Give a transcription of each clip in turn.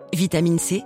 Vitamine C,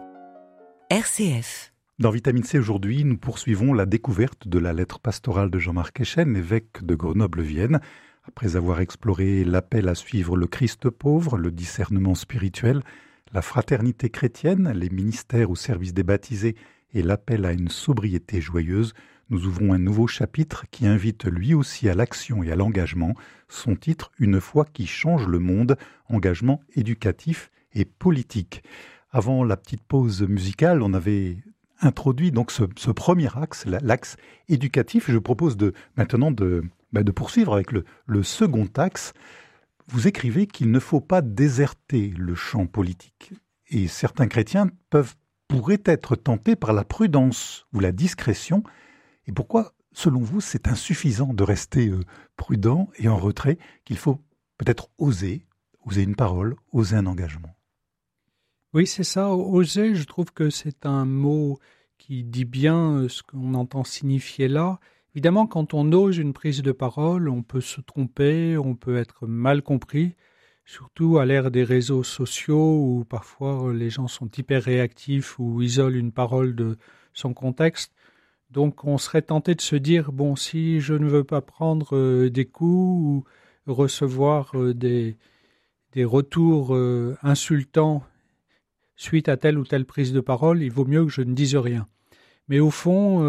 RCF. Dans Vitamine C aujourd'hui, nous poursuivons la découverte de la lettre pastorale de Jean-Marc Echen, évêque de Grenoble-Vienne. Après avoir exploré l'appel à suivre le Christ pauvre, le discernement spirituel, la fraternité chrétienne, les ministères au service des baptisés et l'appel à une sobriété joyeuse, nous ouvrons un nouveau chapitre qui invite lui aussi à l'action et à l'engagement. Son titre, Une foi qui change le monde, engagement éducatif et politique. Avant la petite pause musicale, on avait introduit donc ce premier axe, l'axe éducatif. Je propose maintenant de poursuivre avec le second axe. Vous écrivez qu'il ne faut pas déserter le champ politique. Et certains chrétiens pourraient être tentés par la prudence ou la discrétion. Et pourquoi, selon vous, c'est insuffisant de rester prudent et en retrait, qu'il faut peut-être oser une parole, oser un engagement? Oui, c'est ça. Oser, je trouve que c'est un mot qui dit bien ce qu'on entend signifier là. Évidemment, quand on ose une prise de parole, on peut se tromper, on peut être mal compris, surtout à l'ère des réseaux sociaux où parfois les gens sont hyper réactifs ou isolent une parole de son contexte. Donc on serait tenté de se dire, bon, si je ne veux pas prendre des coups ou recevoir des retours insultants suite à telle ou telle prise de parole, il vaut mieux que je ne dise rien. Mais au fond,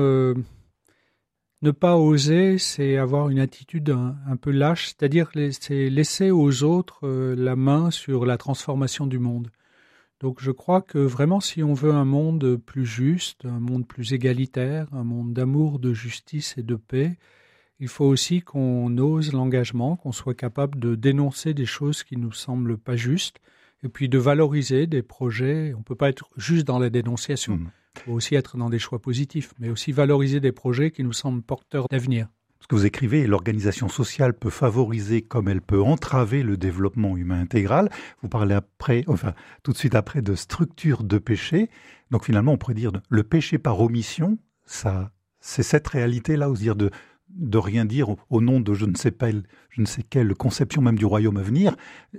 ne pas oser, c'est avoir une attitude un peu lâche, c'est-à-dire c'est laisser aux autres la main sur la transformation du monde. Donc je crois que vraiment, si on veut un monde plus juste, un monde plus égalitaire, un monde d'amour, de justice et de paix, il faut aussi qu'on ose l'engagement, qu'on soit capable de dénoncer des choses qui nous semblent pas justes, et puis de valoriser des projets. On ne peut pas être juste dans la dénonciation. Il faut aussi être dans des choix positifs, mais aussi valoriser des projets qui nous semblent porteurs d'avenir. Ce que vous écrivez, l'organisation sociale peut favoriser comme elle peut entraver le développement humain intégral. Vous parlez tout de suite après de structure de péché. Donc finalement, on pourrait dire le péché par omission, ça, c'est cette réalité-là, ou dire de rien dire au nom de je ne sais quelle conception même du royaume à venir.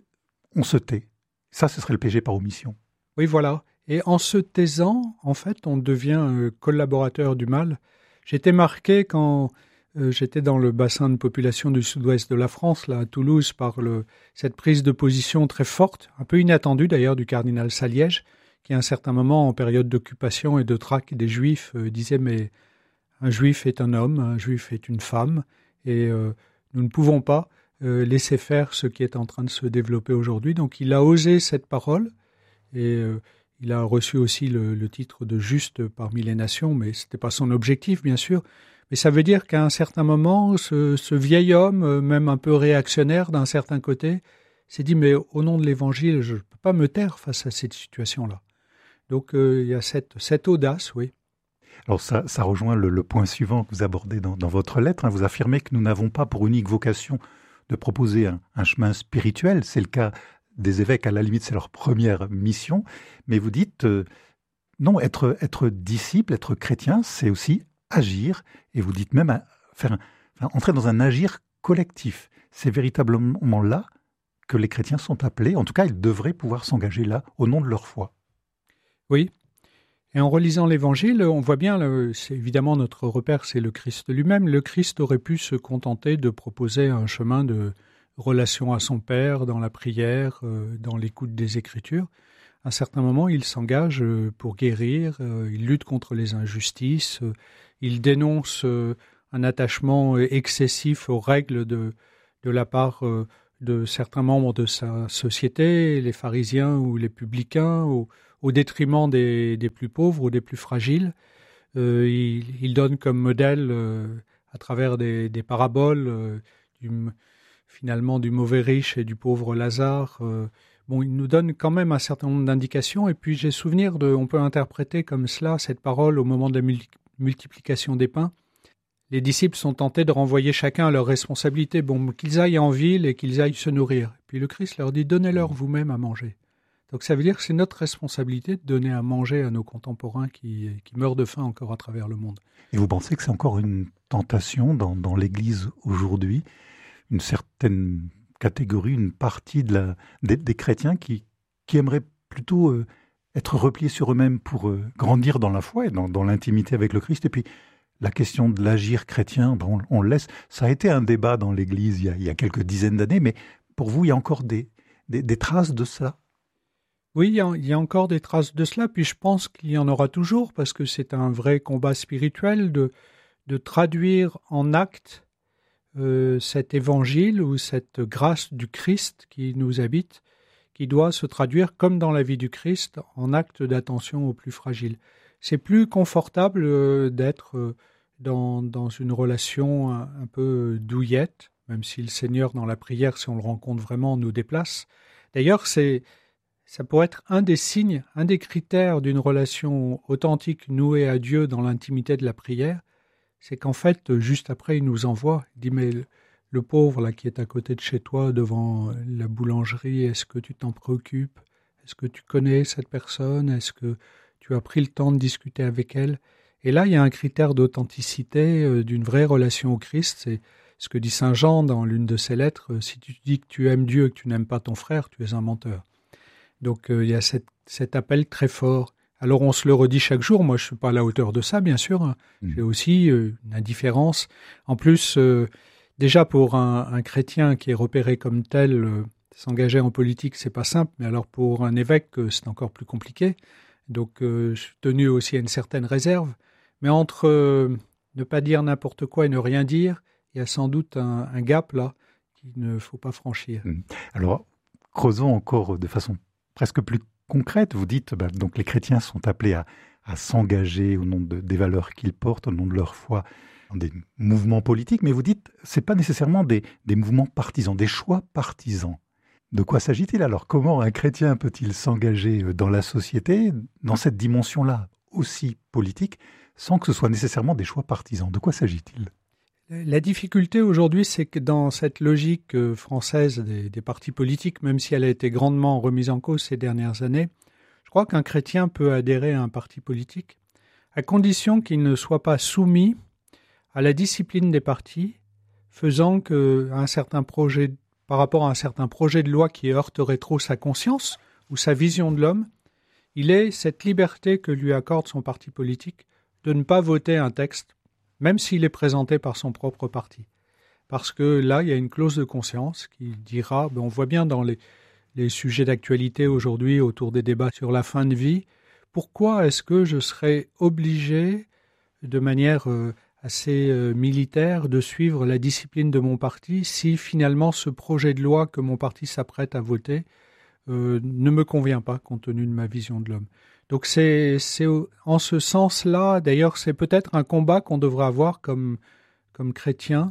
On se tait. Ça, ce serait le péché par omission. Oui, voilà. Et en se taisant, en fait, on devient collaborateur du mal. J'étais marqué quand j'étais dans le bassin de population du sud-ouest de la France, là, à Toulouse, par cette prise de position très forte, un peu inattendue d'ailleurs, du cardinal Saliège, qui à un certain moment, en période d'occupation et de traque des Juifs, disait « Mais un Juif est un homme, un Juif est une femme, et nous ne pouvons pas laisser faire ce qui est en train de se développer aujourd'hui. » Donc il a osé cette parole, et il a reçu aussi le titre de juste parmi les nations, mais ce n'était pas son objectif, bien sûr. Mais ça veut dire qu'à un certain moment, ce vieil homme, même un peu réactionnaire d'un certain côté, s'est dit « Mais au nom de l'Évangile, je ne peux pas me taire face à cette situation-là. » Donc il y a cette audace, oui. Alors ça rejoint le point suivant que vous abordez dans votre lettre. Vous affirmez que nous n'avons pas pour unique vocation de proposer un chemin spirituel. C'est le cas des évêques, à la limite, c'est leur première mission. Mais vous dites, non, être disciple, être chrétien, c'est aussi agir. Et vous dites même entrer dans un agir collectif. C'est véritablement là que les chrétiens sont appelés. En tout cas, ils devraient pouvoir s'engager là, au nom de leur foi. Oui. Et en relisant l'Évangile, on voit bien, c'est évidemment notre repère, c'est le Christ lui-même. Le Christ aurait pu se contenter de proposer un chemin de relation à son Père, dans la prière, dans l'écoute des Écritures. À un certain moment, il s'engage pour guérir, il lutte contre les injustices, il dénonce un attachement excessif aux règles de la part de certains membres de sa société, les pharisiens ou les publicains, au détriment des plus pauvres ou des plus fragiles. Il donne comme modèle, à travers des paraboles, finalement du mauvais riche et du pauvre Lazare. Il nous donne quand même un certain nombre d'indications. Et puis j'ai souvenir on peut interpréter comme cela cette parole au moment de la multiplication des pains. Les disciples sont tentés de renvoyer chacun à leur responsabilité, qu'ils aillent en ville et qu'ils aillent se nourrir. Puis le Christ leur dit « Donnez-leur vous-même à manger ». Donc ça veut dire que c'est notre responsabilité de donner à manger à nos contemporains qui meurent de faim encore à travers le monde. Et vous pensez que c'est encore une tentation dans l'Église aujourd'hui, une certaine catégorie, une partie des chrétiens qui aimeraient plutôt être repliés sur eux-mêmes pour grandir dans la foi et dans l'intimité avec le Christ. Et puis, la question de l'agir chrétien, on le laisse. Ça a été un débat dans l'Église il y a quelques dizaines d'années, mais pour vous, il y a encore des traces de cela? Oui, il y a encore des traces de cela, puis je pense qu'il y en aura toujours, parce que c'est un vrai combat spirituel de traduire en actes cet évangile ou cette grâce du Christ qui nous habite, qui doit se traduire, comme dans la vie du Christ, en acte d'attention aux plus fragiles. C'est plus confortable d'être dans une relation un peu douillette, même si le Seigneur, dans la prière, si on le rencontre vraiment, nous déplace. D'ailleurs, ça pourrait être un des signes, un des critères d'une relation authentique nouée à Dieu dans l'intimité de la prière, c'est qu'en fait, juste après, il nous envoie. Il dit, mais le pauvre là qui est à côté de chez toi, devant la boulangerie, est-ce que tu t'en préoccupes? Est-ce que tu connais cette personne? Est-ce que tu as pris le temps de discuter avec elle? Et là, il y a un critère d'authenticité, d'une vraie relation au Christ. C'est ce que dit Saint Jean dans l'une de ses lettres. Si tu dis que tu aimes Dieu et que tu n'aimes pas ton frère, tu es un menteur. Donc il y a cet appel très fort. Alors on se le redit chaque jour, moi je ne suis pas à la hauteur de ça bien sûr, j'ai aussi une indifférence. En plus, déjà pour un chrétien qui est repéré comme tel, s'engager en politique c'est pas simple, mais alors pour un évêque c'est encore plus compliqué. Donc je suis tenu aussi à une certaine réserve. Mais entre ne pas dire n'importe quoi et ne rien dire, il y a sans doute un gap là qu'il ne faut pas franchir. Alors creusons encore de façon presque plus concrète. Vous dites, donc les chrétiens sont appelés à s'engager au nom des valeurs qu'ils portent, au nom de leur foi, dans des mouvements politiques, mais vous dites, c'est pas nécessairement des mouvements partisans, des choix partisans. De quoi s'agit-il alors? Comment un chrétien peut-il s'engager dans la société, dans cette dimension-là aussi politique, sans que ce soit nécessairement des choix partisans? De quoi s'agit-il? La difficulté aujourd'hui, c'est que dans cette logique française des partis politiques, même si elle a été grandement remise en cause ces dernières années, je crois qu'un chrétien peut adhérer à un parti politique, à condition qu'il ne soit pas soumis à la discipline des partis, faisant que par rapport à un certain projet de loi qui heurterait trop sa conscience ou sa vision de l'homme, il ait cette liberté que lui accorde son parti politique de ne pas voter un texte même s'il est présenté par son propre parti. Parce que là, il y a une clause de conscience qui dira, on voit bien dans les sujets d'actualité aujourd'hui autour des débats sur la fin de vie, pourquoi est-ce que je serais obligé, de manière assez militaire, de suivre la discipline de mon parti si finalement ce projet de loi que mon parti s'apprête à voter ne me convient pas compte tenu de ma vision de l'homme. Donc c'est en ce sens-là, d'ailleurs c'est peut-être un combat qu'on devrait avoir comme chrétien,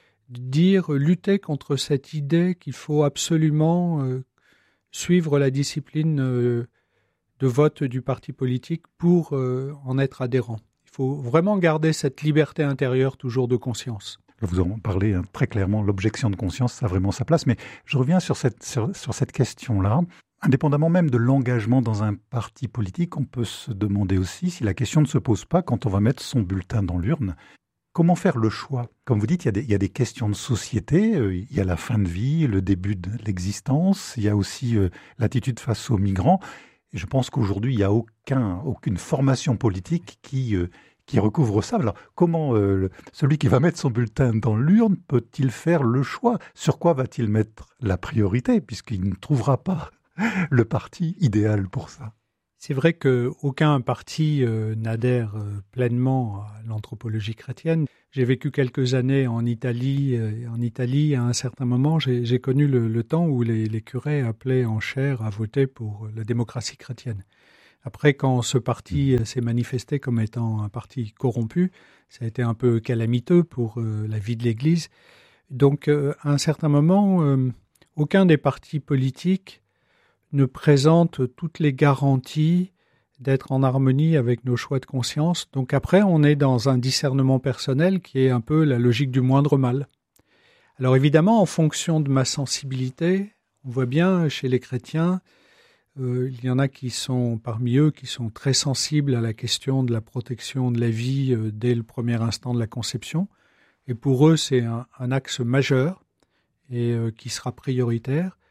lutter contre cette idée qu'il faut absolument suivre la discipline de vote du parti politique pour en être adhérent. Il faut vraiment garder cette liberté intérieure toujours de conscience. Vous en parlez très clairement, l'objection de conscience, ça a vraiment sa place, mais je reviens sur cette question-là. Indépendamment même de l'engagement dans un parti politique, on peut se demander aussi si la question ne se pose pas quand on va mettre son bulletin dans l'urne. Comment faire le choix? Comme vous dites, il y a des questions de société, il y a la fin de vie, le début de l'existence, il y a aussi l'attitude face aux migrants. Et je pense qu'aujourd'hui, il n'y a aucune formation politique qui recouvre ça. Alors, comment celui qui va mettre son bulletin dans l'urne peut-il faire le choix? Sur quoi va-t-il mettre la priorité, puisqu'il ne trouvera pas le parti idéal pour ça? C'est vrai qu'aucun parti n'adhère pleinement à l'anthropologie chrétienne. J'ai vécu quelques années en Italie. En Italie, à un certain moment, j'ai connu le temps où les curés appelaient en chair à voter pour la démocratie chrétienne. Après, quand ce parti s'est manifesté comme étant un parti corrompu, ça a été un peu calamiteux pour la vie de l'Église. Donc, à un certain moment, aucun des partis politiques ne présente toutes les garanties d'être en harmonie avec nos choix de conscience. Donc après, on est dans un discernement personnel qui est un peu la logique du moindre mal. Alors évidemment, en fonction de ma sensibilité, on voit bien chez les chrétiens, il y en a qui sont parmi eux qui sont très sensibles à la question de la protection de la vie dès le premier instant de la conception. Et pour eux, c'est un axe majeur et qui sera prioritaire.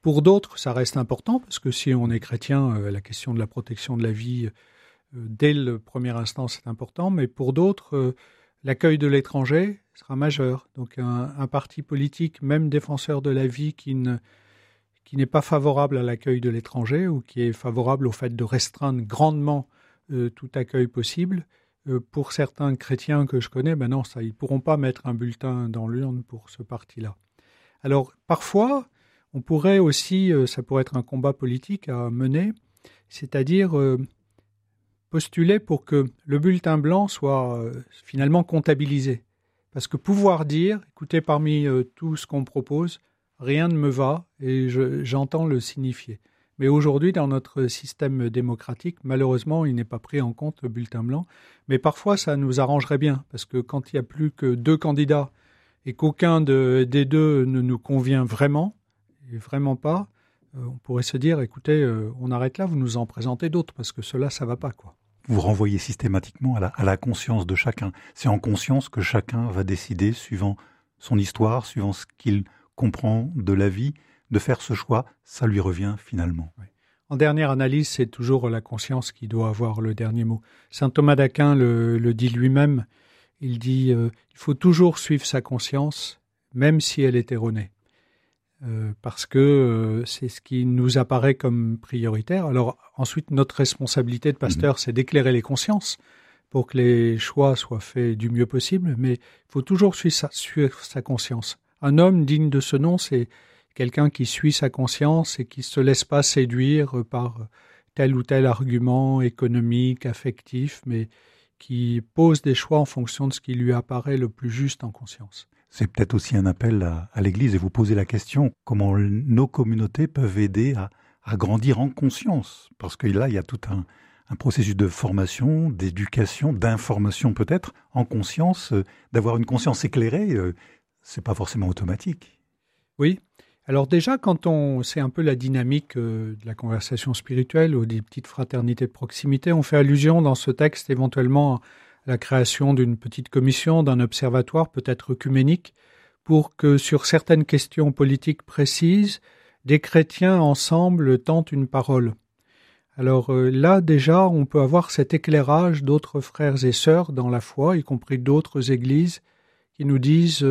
Pour d'autres, ça reste important, parce que si on est chrétien, la question de la protection de la vie, dès le premier instant, c'est important, mais pour d'autres, l'accueil de l'étranger sera majeur. Donc un parti politique, même défenseur de la vie, qui n'est pas favorable à l'accueil de l'étranger ou qui est favorable au fait de restreindre grandement tout accueil possible, pour certains chrétiens que je connais, ben non, ils ne pourront pas mettre un bulletin dans l'urne pour ce parti-là. Alors parfois, on pourrait aussi, ça pourrait être un combat politique à mener, c'est-à-dire postuler pour que le bulletin blanc soit finalement comptabilisé. Parce que pouvoir dire, écoutez, parmi tout ce qu'on propose, rien ne me va et j'entends le signifier. Mais aujourd'hui, dans notre système démocratique, malheureusement, il n'est pas pris en compte le bulletin blanc. Mais parfois, ça nous arrangerait bien, parce que quand il n'y a plus que 2 candidats et qu'aucun des 2 ne nous convient vraiment, et vraiment pas, on pourrait se dire, écoutez, on arrête là, vous nous en présentez d'autres, parce que cela, ça va pas, quoi. Vous renvoyez systématiquement à la conscience de chacun. C'est en conscience que chacun va décider, suivant son histoire, suivant ce qu'il comprend de la vie, de faire ce choix, ça lui revient finalement. Oui. En dernière analyse, c'est toujours la conscience qui doit avoir le dernier mot. Saint Thomas d'Aquin le dit lui-même, il dit il faut toujours suivre sa conscience, même si elle est erronée. Parce que c'est ce qui nous apparaît comme prioritaire. Alors ensuite, notre responsabilité de pasteur, c'est d'éclairer les consciences pour que les choix soient faits du mieux possible, mais il faut toujours suivre sa conscience. Un homme digne de ce nom, c'est quelqu'un qui suit sa conscience et qui ne se laisse pas séduire par tel ou tel argument économique, affectif, mais qui pose des choix en fonction de ce qui lui apparaît le plus juste en conscience. C'est peut-être aussi un appel à l'Église et vous posez la question, comment nos communautés peuvent aider à grandir en conscience? Parce que là, il y a tout un processus de formation, d'éducation, d'information peut-être, en conscience. D'avoir une conscience éclairée, c'est pas forcément automatique. Oui. Alors déjà, c'est un peu la dynamique de la conversation spirituelle ou des petites fraternités de proximité, on fait allusion dans ce texte éventuellement à la création d'une petite commission, d'un observatoire peut-être œcuménique, pour que sur certaines questions politiques précises, des chrétiens ensemble tentent une parole. Alors là déjà, on peut avoir cet éclairage d'autres frères et sœurs dans la foi, y compris d'autres églises, qui nous disent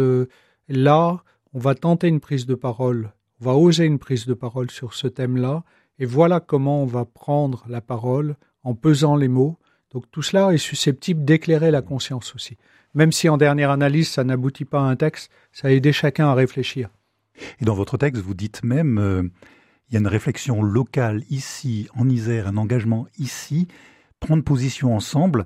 là, on va tenter une prise de parole, on va oser une prise de parole sur ce thème-là, et voilà comment on va prendre la parole en pesant les mots. Donc tout cela est susceptible d'éclairer la conscience aussi. Même si en dernière analyse, ça n'aboutit pas à un texte, ça a aidé chacun à réfléchir. Et dans votre texte, vous dites même, il y a une réflexion locale ici, en Isère, un engagement ici, prendre position ensemble,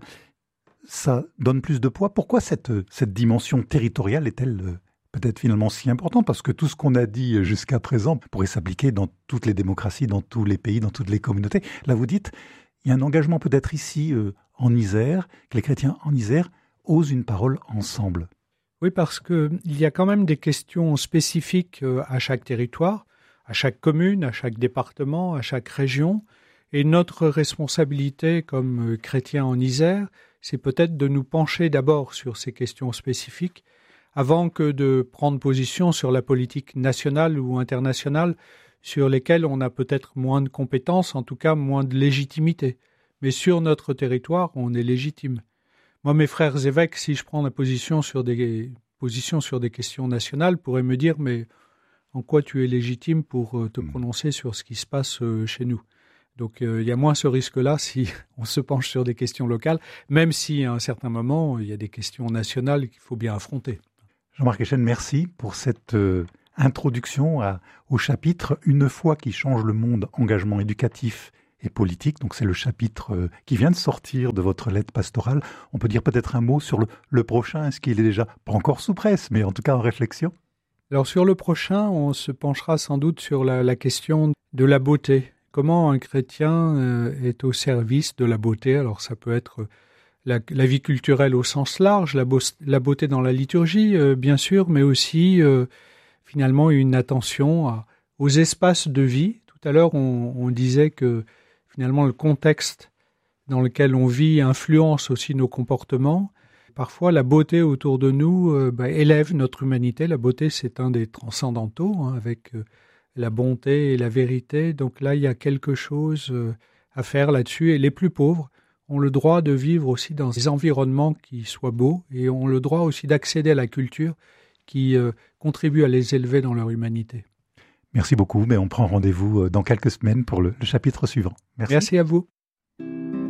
ça donne plus de poids. Pourquoi cette dimension territoriale est-elle peut-être finalement si importante? Parce que tout ce qu'on a dit jusqu'à présent pourrait s'appliquer dans toutes les démocraties, dans tous les pays, dans toutes les communautés. Là, vous dites, il y a un engagement peut-être ici, en Isère, que les chrétiens en Isère osent une parole ensemble. Oui, parce qu'il y a quand même des questions spécifiques à chaque territoire, à chaque commune, à chaque département, à chaque région. Et notre responsabilité comme chrétiens en Isère, c'est peut-être de nous pencher d'abord sur ces questions spécifiques avant que de prendre position sur la politique nationale ou internationale sur lesquelles on a peut-être moins de compétences, en tout cas moins de légitimité. Mais sur notre territoire, on est légitime. Moi, mes frères évêques, si je prends la position sur des questions nationales, pourraient me dire « mais en quoi tu es légitime pour te prononcer sur ce qui se passe chez nous ?» Donc il y a moins ce risque-là si on se penche sur des questions locales, même si à un certain moment, il y a des questions nationales qu'il faut bien affronter. Jean-Marc Echen, merci pour cette introduction au chapitre « Une foi qui change le monde, engagement éducatif et politique ». Donc c'est le chapitre qui vient de sortir de votre lettre pastorale. On peut dire peut-être un mot sur le prochain. Est-ce qu'il est déjà, pas encore sous presse, mais en tout cas en réflexion? Alors sur le prochain, on se penchera sans doute sur la question de la beauté. Comment un chrétien est au service de la beauté? Alors ça peut être la vie culturelle au sens large, la beauté dans la liturgie, bien sûr, mais aussi finalement une attention aux espaces de vie. Tout à l'heure, on disait que finalement le contexte dans lequel on vit influence aussi nos comportements. Parfois, la beauté autour de nous élève notre humanité. La beauté, c'est un des transcendantaux, avec la bonté et la vérité. Donc là, il y a quelque chose à faire là-dessus. Et les plus pauvres ont le droit de vivre aussi dans des environnements qui soient beaux et ont le droit aussi d'accéder à la culture qui contribue à les élever dans leur humanité. Merci beaucoup, mais on prend rendez-vous dans quelques semaines pour le chapitre suivant. Merci. Merci à vous.